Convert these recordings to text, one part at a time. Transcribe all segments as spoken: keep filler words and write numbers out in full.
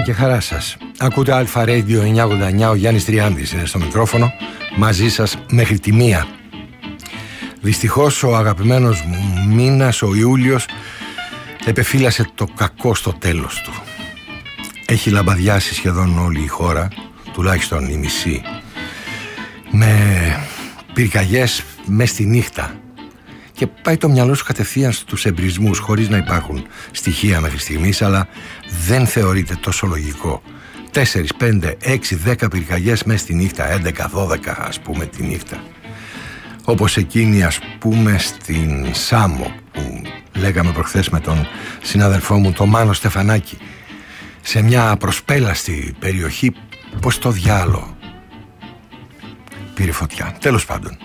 και χαρά σας. Ακούτε Αλφα Radio εννιακόσια ογδόντα εννιά, ο Γιάννης Τριάντης είναι στο μικρόφωνο, μαζί σας μέχρι τη μία. Δυστυχώς ο αγαπημένος μου μήνας, ο Ιούλιος, επεφύλασε το κακό στο τέλος του. Έχει λαμπαδιάσει σχεδόν όλη η χώρα, τουλάχιστον η μισή, με πυρκαγιές μες στη νύχτα. Και πάει το μυαλό σου κατευθείαν στους εμπρισμούς, χωρίς να υπάρχουν στοιχεία μέχρι στιγμής, αλλά δεν θεωρείται τόσο λογικό. τέσσερα, πέντε, έξι, δέκα πυρκαγιές μέσα στη νύχτα, έντεκα, δώδεκα ας πούμε τη νύχτα. Όπως εκείνη ας πούμε στην Σάμο που λέγαμε προχθές με τον συνάδελφό μου, τον Μάνο Στεφανάκη, σε μια προσπέλαστη περιοχή, πως το διάλο πήρε φωτιά. Τέλος πάντων,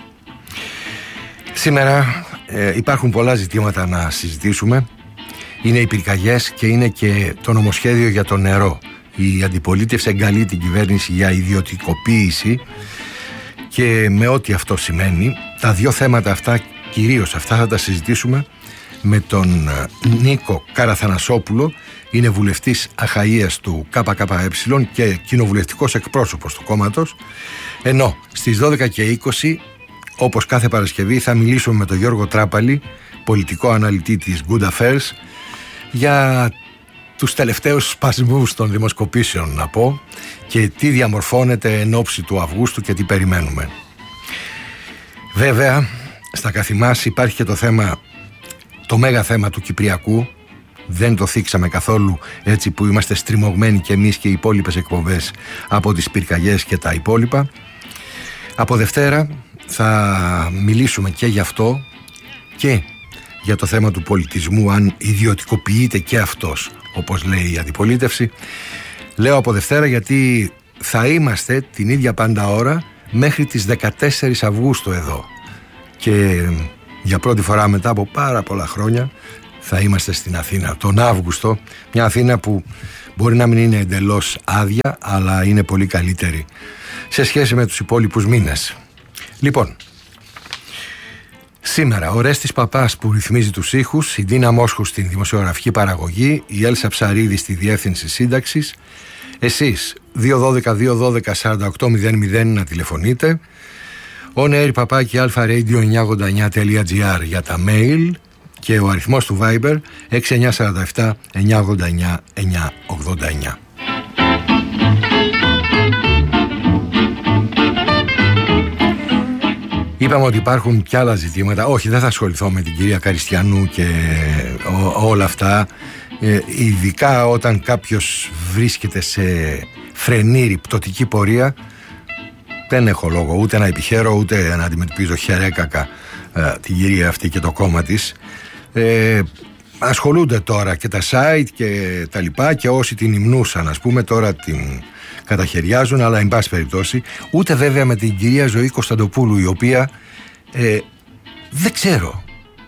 σήμερα ε, υπάρχουν πολλά ζητήματα να συζητήσουμε. Είναι οι πυρκαγιές και είναι και το νομοσχέδιο για το νερό. Η αντιπολίτευση εγκαλεί την κυβέρνηση για ιδιωτικοποίηση και με ό,τι αυτό σημαίνει. Τα δύο θέματα αυτά, κυρίως αυτά, θα τα συζητήσουμε με τον Νίκο Καραθανασόπουλο. Είναι βουλευτής Αχαΐας του ΚΚΕ και κοινοβουλευτικός εκπρόσωπος του κόμματος. Ενώ στις δώδεκα και είκοσι, όπως κάθε Παρασκευή, θα μιλήσουμε με τον Γιώργο Τράπαλη, πολιτικό αναλυτή της Good Affairs, για τους τελευταίους σπασμούς των δημοσκοπήσεων, να πω, και τι διαμορφώνεται εν ώψη του Αυγούστου και τι περιμένουμε. Βέβαια, στα καθημάς υπάρχει και το θέμα, το μέγα θέμα του Κυπριακού. Δεν το θίξαμε καθόλου, έτσι που είμαστε στριμωγμένοι και εμείς και οι υπόλοιπες εκπομπές από τις πυρκαγιές και τα υπόλοιπα. Από Δευτέρα θα μιλήσουμε και γι' αυτό και για το θέμα του πολιτισμού, αν ιδιωτικοποιείται και αυτός, όπως λέει η αντιπολίτευση. Λέω από Δευτέρα γιατί θα είμαστε την ίδια πάντα ώρα μέχρι τις δεκατέσσερις Αυγούστου εδώ. Και για πρώτη φορά μετά από πάρα πολλά χρόνια θα είμαστε στην Αθήνα τον Αύγουστο. Μια Αθήνα που μπορεί να μην είναι εντελώς άδεια, αλλά είναι πολύ καλύτερη σε σχέση με τους υπόλοιπους μήνες. Λοιπόν, σήμερα ο Ρέστης Παπάς που ρυθμίζει τους ήχους, η Ντίνα Μόσχου στην δημοσιογραφική παραγωγή, η Έλσα Ψαρίδη στη διεύθυνση σύνταξης. Εσείς δύο δώδεκα δύο δώδεκα σαράντα οκτώ μηδέν μηδέν να τηλεφωνείτε. On air παπάκι αλφα-radio εννιακόσια ογδόντα εννιά τελεία τζι άρ για τα mail και ο αριθμός του Viber έξι εννιά τέσσερα επτά εννιακόσια ογδόντα εννιά εννιακόσια ογδόντα εννιά. Είπαμε ότι υπάρχουν κι άλλα ζητήματα. Όχι, δεν θα ασχοληθώ με την κυρία Καριστιανού και ό, όλα αυτά. Ε, ειδικά όταν κάποιος βρίσκεται σε φρενήρη πτωτική πορεία, δεν έχω λόγο ούτε να επιχαίρω ούτε να αντιμετωπίζω χερέκακα ε, την κυρία αυτή και το κόμμα της. Ε, ασχολούνται τώρα και τα site και τα λοιπά, και όσοι την υμνούσαν ας πούμε τώρα την καταχαιριάζουν, αλλά εν πάση περιπτώσει ούτε βέβαια με την κυρία Ζωή Κωνσταντοπούλου, η οποία ε, δεν ξέρω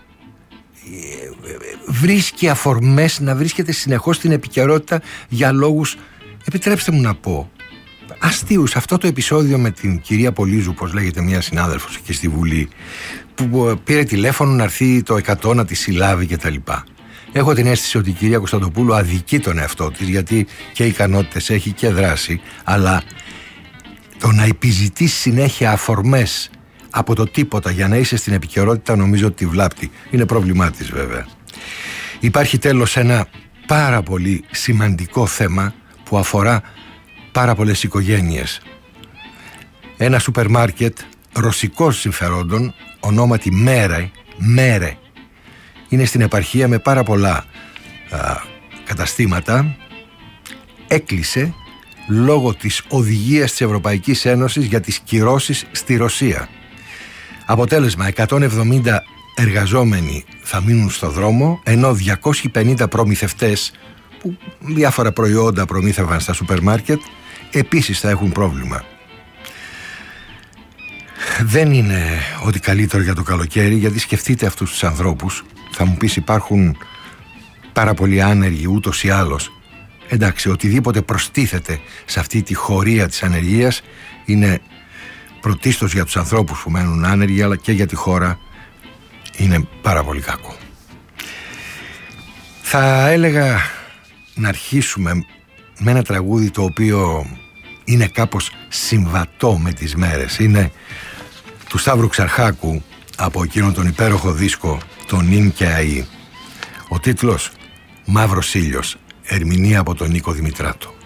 ε, βρίσκει αφορμές να βρίσκεται συνεχώς στην επικαιρότητα για λόγους, επιτρέψτε μου να πω, αστείους. Αυτό το επεισόδιο με την κυρία Πολύζου, πως λέγεται μια συνάδελφος εκεί στη Βουλή, που πήρε τηλέφωνο να έρθει το εκατό να τη συλλάβει και τα λοιπά. Έχω την αίσθηση ότι η κυρία Κωνσταντοπούλου αδικεί τον εαυτό της, γιατί και ικανότητες έχει και δράση, αλλά το να επιζητεί συνέχεια αφορμές από το τίποτα για να είσαι στην επικαιρότητα, νομίζω ότι τη βλάπτει. Είναι πρόβλημά της βέβαια. Υπάρχει τέλος ένα πάρα πολύ σημαντικό θέμα που αφορά πάρα πολλές οικογένειες. Ένα σούπερ μάρκετ ρωσικών συμφερόντων, ονόματι Μέρε, Μέρε, είναι στην επαρχία με πάρα πολλά α, καταστήματα. Έκλεισε λόγω της οδηγίας της Ευρωπαϊκής Ένωσης για τις κυρώσεις στη Ρωσία. Αποτέλεσμα, εκατόν εβδομήντα εργαζόμενοι θα μείνουν στο δρόμο, ενώ διακόσιοι πενήντα προμηθευτές που διάφορα προϊόντα προμήθευαν στα σούπερ μάρκετ επίσης θα έχουν πρόβλημα. Δεν είναι ότι καλύτερο για το καλοκαίρι, γιατί σκεφτείτε αυτούς τους ανθρώπους. Θα μου πεις, υπάρχουν πάρα πολλοί άνεργοι ούτως ή άλλως. Εντάξει, οτιδήποτε προστίθεται σε αυτή τη χωρία της ανεργίας είναι πρωτίστως για τους ανθρώπους που μένουν άνεργοι, αλλά και για τη χώρα είναι πάρα πολύ κακό. Θα έλεγα να αρχίσουμε με ένα τραγούδι το οποίο είναι κάπως συμβατό με τις μέρες. Είναι του Σταύρου Ξαρχάκου, από εκείνον τον υπέροχο δίσκο «Το νυν και αΐ». Ο τίτλος «Μαύρος ήλιος», ερμηνεία από τον Νίκο Δημητράτο.